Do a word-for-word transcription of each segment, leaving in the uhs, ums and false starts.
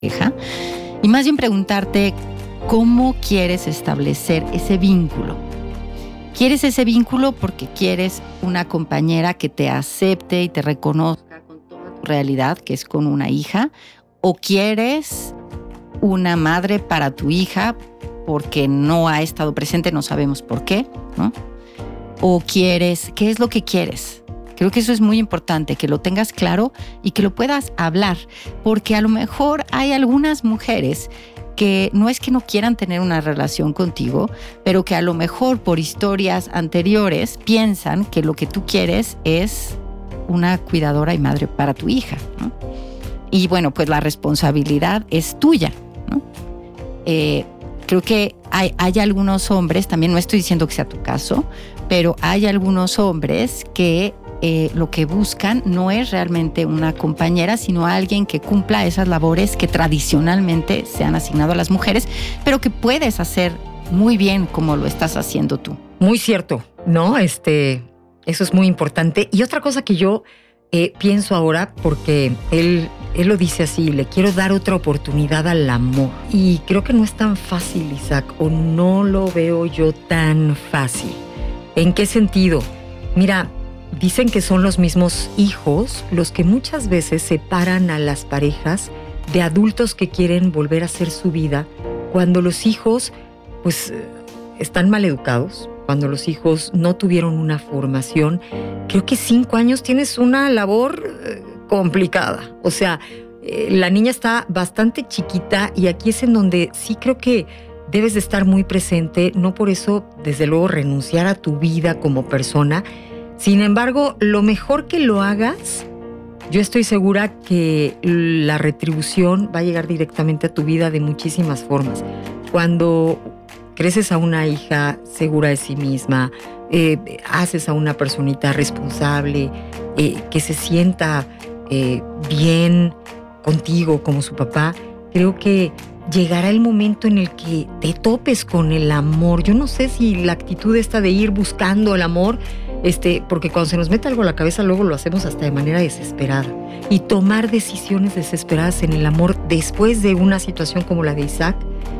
y más bien preguntarte cómo quieres establecer ese vínculo. ¿Quieres ese vínculo porque quieres una compañera que te acepte y te reconozca con toda tu realidad, que es con una hija? ¿O quieres una madre para tu hija porque no ha estado presente, no sabemos por qué, ¿no? ¿O quieres, qué es lo que quieres? Creo que eso es muy importante, que lo tengas claro y que lo puedas hablar, porque a lo mejor hay algunas mujeres que no es que no quieran tener una relación contigo, pero que a lo mejor por historias anteriores piensan que lo que tú quieres es una cuidadora y madre para tu hija, ¿no? Y bueno, pues la responsabilidad es tuya, ¿no? Eh, creo que hay, hay algunos hombres, también no estoy diciendo que sea tu caso, pero hay algunos hombres que eh, lo que buscan no es realmente una compañera, sino alguien que cumpla esas labores que tradicionalmente se han asignado a las mujeres, pero que puedes hacer muy bien como lo estás haciendo tú. Muy cierto, ¿no? Este, eso es muy importante. Y otra cosa que yo eh, pienso ahora, porque él, él lo dice así, le quiero dar otra oportunidad al amor. Y creo que no es tan fácil, Isaac, o no lo veo yo tan fácil. ¿En qué sentido? Mira, dicen que son los mismos hijos los que muchas veces separan a las parejas de adultos que quieren volver a hacer su vida cuando los hijos, pues, están mal educados, cuando los hijos no tuvieron una formación. Creo que cinco años tienes una labor eh, complicada. O sea, eh, la niña está bastante chiquita y aquí es en donde sí creo que debes de estar muy presente, no por eso, desde luego, renunciar a tu vida como persona. Sin embargo, lo mejor que lo hagas, yo estoy segura que la retribución va a llegar directamente a tu vida de muchísimas formas. Cuando creces a una hija segura de sí misma, eh, haces a una personita responsable, eh, que se sienta eh, bien contigo como su papá, creo que llegará el momento en el que te topes con el amor. Yo no sé si la actitud esta de ir buscando el amor, este, porque cuando se nos mete algo a la cabeza, luego lo hacemos hasta de manera desesperada. Y tomar decisiones desesperadas en el amor después de una situación como la de Isaac,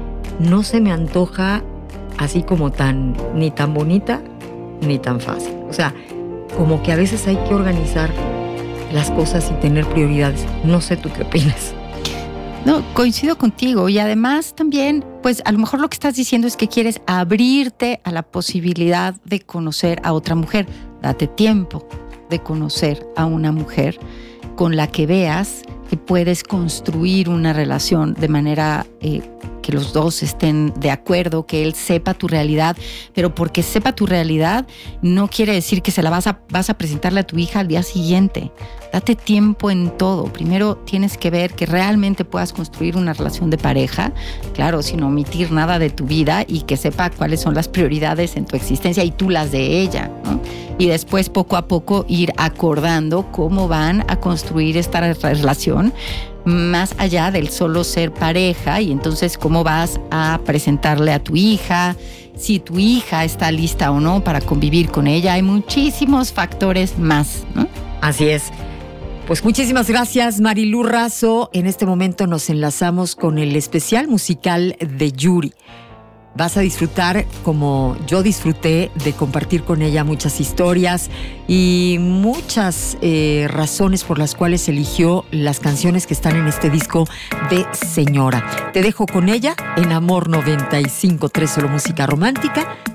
no se me antoja así como tan, ni tan bonita, ni tan fácil. O sea, como que a veces hay que organizar las cosas y tener prioridades. No sé tú qué opinas. No, coincido contigo. Y además también, pues a lo mejor lo que estás diciendo es que quieres abrirte a la posibilidad de conocer a otra mujer. Date tiempo de conocer a una mujer con la que veas que puedes construir una relación de manera eh, que los dos estén de acuerdo, que él sepa tu realidad, pero porque sepa tu realidad no quiere decir que se la vas a, vas a presentarle a tu hija al día siguiente. Date tiempo en todo. Primero tienes que ver que realmente puedas construir una relación de pareja, claro, sin omitir nada de tu vida, y que sepa cuáles son las prioridades en tu existencia y tú las de ella, ¿no? Y después poco a poco ir acordando cómo van a construir esta relación más allá del solo ser pareja, y entonces cómo vas a presentarle a tu hija, si tu hija está lista o no para convivir con ella. Hay muchísimos factores más, ¿no? Así es. Pues muchísimas gracias, Marilu Razo. En este momento nos enlazamos con el especial musical de Yuri. Vas a disfrutar, como yo disfruté, de compartir con ella muchas historias y muchas eh, razones por las cuales eligió las canciones que están en este disco de Señora. Te dejo con ella en Amor noventa y cinco punto tres, solo música romántica.